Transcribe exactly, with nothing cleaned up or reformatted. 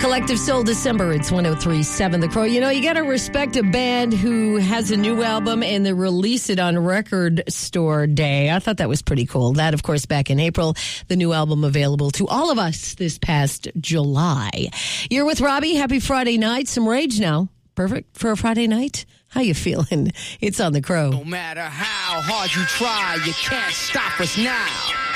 Collective Soul December. It's one oh three point seven The Crow. You know, you got to respect a band who has a new album and they release it on Record Store Day. I thought that was pretty cool. That, of course, back in April, the new album available to all of us this past July. You're with Robbie. Happy Friday night. Some rage now. Perfect for a Friday night. How you feeling? It's on The Crow. No matter how hard you try, you can't stop us now.